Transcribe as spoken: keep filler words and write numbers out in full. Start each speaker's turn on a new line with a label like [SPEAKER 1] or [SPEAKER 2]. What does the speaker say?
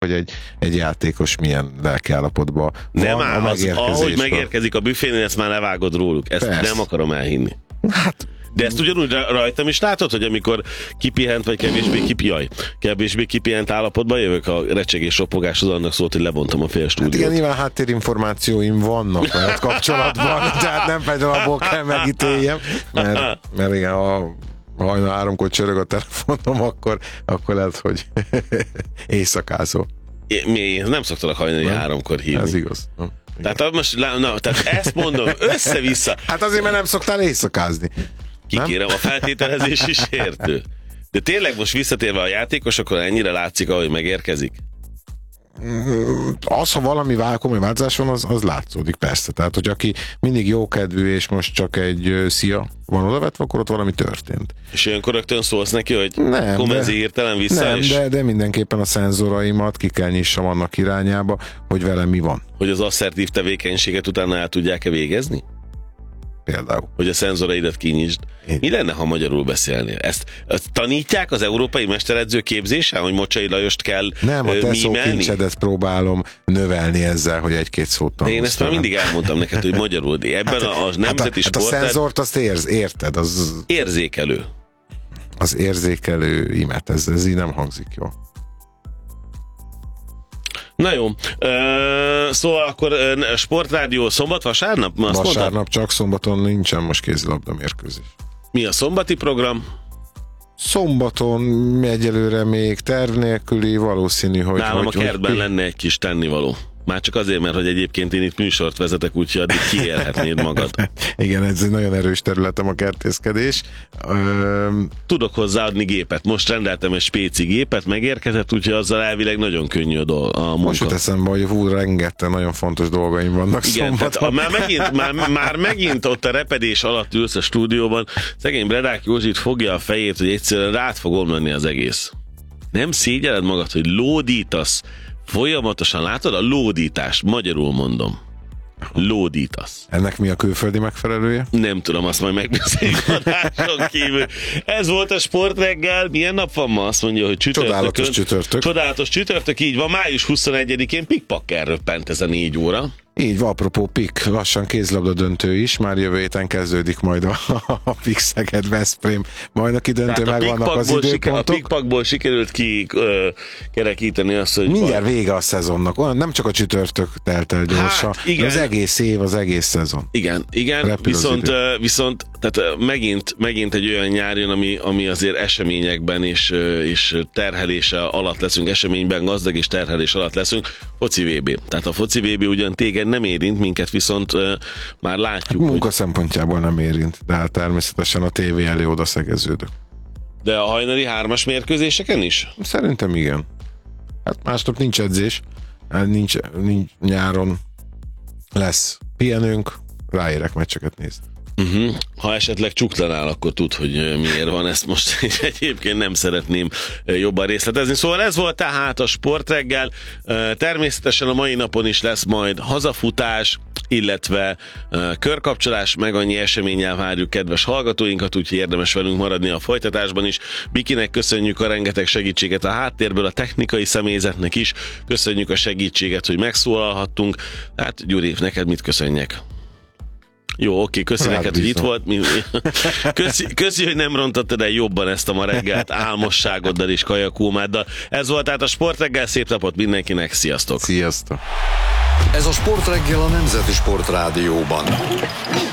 [SPEAKER 1] hogy egy, egy játékos milyen lelkiállapotban van
[SPEAKER 2] nem áll,
[SPEAKER 1] a
[SPEAKER 2] az, ahogy
[SPEAKER 1] megérkezéskor.
[SPEAKER 2] megérkezik a büfénél, ezt már levágod róluk. Ezt
[SPEAKER 1] Persze.
[SPEAKER 2] nem akarom elhinni.
[SPEAKER 1] Hát,
[SPEAKER 2] De ezt ugyanúgy rajtam is látod, hogy amikor kipihent, vagy kevésbé kipihaj, kevésbé kipihent állapotban jövök, a recsegés, ropogás az annak szólt, hogy lebontom a fél
[SPEAKER 1] hát
[SPEAKER 2] stúdiót.
[SPEAKER 1] igen, nyilván háttérinformációim vannak veled kapcsolatban, tehát nem feltétlenül abból kell megítéljem, mert, mert igen, ha hajnal háromkor csörög a telefonom, akkor, akkor lehet, hogy éjszakázol.
[SPEAKER 2] É, mi, nem szoktalak hajnali
[SPEAKER 1] Nem?
[SPEAKER 2] háromkor hívni.
[SPEAKER 1] Ez igaz. Nem?
[SPEAKER 2] Tehát, most, na, tehát ezt mondom, össze-vissza.
[SPEAKER 1] Hát azért, mert nem szoktál éjszakázni.
[SPEAKER 2] Kikérem, a feltételezés is értő. De tényleg most visszatérve a játékosokra ennyire látszik, ahogy megérkezik?
[SPEAKER 1] Az, ha valami vál, komoly változás van, az, az látszódik persze. Tehát, hogy aki mindig jókedvű, és most csak egy ö, szia van odavetve, akkor ott valami történt.
[SPEAKER 2] És olyankor rögtön szólsz neki, hogy
[SPEAKER 1] Nem,
[SPEAKER 2] Gomezi
[SPEAKER 1] de-
[SPEAKER 2] hirtelen vissza,
[SPEAKER 1] Nem,
[SPEAKER 2] és
[SPEAKER 1] de, de mindenképpen a szenzoraimat ki kell nyissam annak irányába, hogy velem mi van.
[SPEAKER 2] hogy az asszertív tevékenységet utána el tudják-e végezni?
[SPEAKER 1] Például.
[SPEAKER 2] Hogy a szenzoraidat kinyisd.
[SPEAKER 1] Én-
[SPEAKER 2] Mi lenne, ha magyarul beszélnél? Ezt, ezt tanítják az európai mesteredző képzésen, hogy Mocsai Lajost kell
[SPEAKER 1] Nem, a
[SPEAKER 2] ö,
[SPEAKER 1] te
[SPEAKER 2] mímelni?
[SPEAKER 1] szókincsedet próbálom növelni ezzel, hogy egy-két szót
[SPEAKER 2] De
[SPEAKER 1] tanulsz.
[SPEAKER 2] én ezt már
[SPEAKER 1] velem.
[SPEAKER 2] mindig elmondtam neked, hogy magyarul. De ebben a, a
[SPEAKER 1] Hát a,
[SPEAKER 2] nemzeti
[SPEAKER 1] hát a
[SPEAKER 2] sportát
[SPEAKER 1] szenzort azt érz, érted, az,
[SPEAKER 2] érzékelő.
[SPEAKER 1] az érzékelő imet, ez, ez így nem hangzik jól.
[SPEAKER 2] Na jó, Ö, szóval akkor ö, sportrádió szombat, vasárnap? Ma azt mondtad?
[SPEAKER 1] Vasárnap csak, szombaton nincsen most kézilabda mérkőzés.
[SPEAKER 2] Mi a szombati program?
[SPEAKER 1] Szombaton egyelőre még terv nélküli, valószínű, hogy...
[SPEAKER 2] Nálam
[SPEAKER 1] hogy,
[SPEAKER 2] a kertben
[SPEAKER 1] hogy,
[SPEAKER 2] lenne egy kis tennivaló. Már csak azért, mert hogy egyébként én itt műsort vezetek, úgyhogy addig kiélhetnéd magad.
[SPEAKER 1] Igen, ez egy nagyon erős területem a kertészkedés. Öm,
[SPEAKER 2] Tudok hozzáadni gépet. Most rendeltem egy spéci gépet, megérkezett, úgyhogy azzal elvileg nagyon könnyű a, dol- a munka.
[SPEAKER 1] most jut eszembe, hogy hú, rengeteg nagyon fontos dolgaim vannak
[SPEAKER 2] Igen, tehát
[SPEAKER 1] szombaton.
[SPEAKER 2] a, már, megint, már, már megint ott a repedés alatt ülsz a stúdióban, szegény Bredák Józsit fogja a fejét, hogy egyszerűen rád fog omlani az egész. Nem szégyeled magad, hogy lódítasz, folyamatosan látod a lódítást, magyarul mondom. Lódítasz.
[SPEAKER 1] Ennek mi a külföldi megfelelője?
[SPEAKER 2] Nem tudom, azt majd megbeszéljük adáson kívül. Ez volt a Sportreggel. Milyen nap van ma? Azt mondja, hogy csütörtökön.
[SPEAKER 1] Csodálatos csütörtök.
[SPEAKER 2] Csodálatos csütörtök, így van. május huszonegyedikén pikpakker röppent ez a négy óra.
[SPEAKER 1] Így van, apropó Pik, lassan kézlabda döntő is, már jövő héten kezdődik majd a, a Pik Szeged Veszprém bajnoki döntő, meg vannak az
[SPEAKER 2] siker, a
[SPEAKER 1] időpontok.
[SPEAKER 2] pikpakból sikerült ki ö, kerekíteni azt, hogy
[SPEAKER 1] Mindjárt vége a szezonnak, olyan nem csak a csütörtök telt el gyorsan,
[SPEAKER 2] Hát, igen.
[SPEAKER 1] az egész év, az egész szezon.
[SPEAKER 2] Igen, igen,
[SPEAKER 1] Repül az
[SPEAKER 2] viszont,
[SPEAKER 1] idő.
[SPEAKER 2] ö, viszont tehát ö, megint, megint egy olyan nyár jön, ami, ami azért eseményekben és, ö, és terhelése alatt leszünk, eseményben gazdag és terhelés alatt leszünk. Foci vé bé. Tehát a foci vé bé ugyan téged nem érint, minket viszont ö, már látjuk,
[SPEAKER 1] Munka
[SPEAKER 2] hogy,
[SPEAKER 1] szempontjából nem érint, de hát természetesen a tévé elé oda szegeződök.
[SPEAKER 2] de a hajnali hármas mérkőzéseken is?
[SPEAKER 1] Szerintem igen. Hát másnap nincs edzés, hát nincs, nincs nyáron lesz pihenőnk, ráérek meccseket nézni.
[SPEAKER 2] Uh-huh. Ha esetleg csuklanál, akkor tud, hogy miért van, ezt most egyébként nem szeretném jobban részletezni. Szóval ez volt tehát a Sportreggel. Természetesen a mai napon is lesz majd hazafutás, illetve körkapcsolás, meg annyi eseménnyel várjuk kedves hallgatóinkat, úgyhogy érdemes velünk maradni a folytatásban is. Bikinek köszönjük a rengeteg segítséget a háttérből, a technikai személyzetnek is. Köszönjük a segítséget, hogy megszólalhattunk. Hát Gyuri, neked mit köszönjek? Jó, oké, köszi
[SPEAKER 1] Rád
[SPEAKER 2] neked, hogy itt
[SPEAKER 1] bízom.
[SPEAKER 2] volt. Mi- Köszi, köszi, hogy nem rontottad el jobban ezt a ma reggelt álmosságoddal és kajakómáddal. Ez volt tehát a Sportreggel, szép napot mindenkinek, sziasztok!
[SPEAKER 1] Sziasztok!
[SPEAKER 3] Ez a Sportreggel a Nemzeti Sportrádióban.